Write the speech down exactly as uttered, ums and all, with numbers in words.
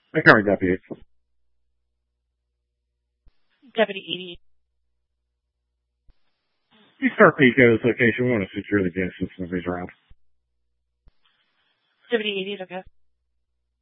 Montgomery deputy. Deputy eighty. You start P C O this location. We want to secure the gas system if he's around. Deputy eighty, okay.